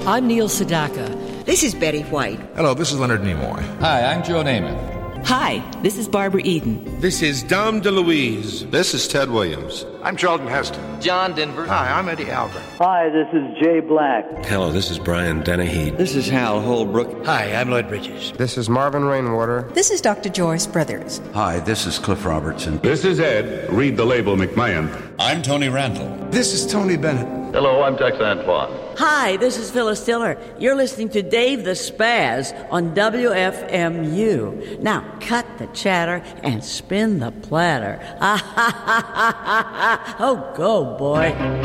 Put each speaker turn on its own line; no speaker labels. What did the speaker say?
I'm Neil Sedaka.
This is Betty White.
Hello, this is Leonard Nimoy.
Hi, I'm Joe Namath.
Hi, this is Barbara Eden.
This is Dom DeLuise.
This is Ted Williams.
I'm Charlton Heston.
John Denver.
Hi, I'm Eddie Albert.
Hi, this is Jay Black.
Hello, this is Brian Dennehy.
This is Hal Holbrook.
Hi, I'm Lloyd Bridges.
This is Marvin Rainwater.
This is Dr. Joyce Brothers.
Hi, this is Cliff Robertson.
This is Ed. Read the label, McMahon.
I'm Tony Randall.
This is Tony Bennett.
Hello, I'm Tex Antoine.
Hi, this is Phyllis Diller. You're listening to Dave the Spaz on WFMU. Now, cut the chatter and spin the platter. Oh, go, boy.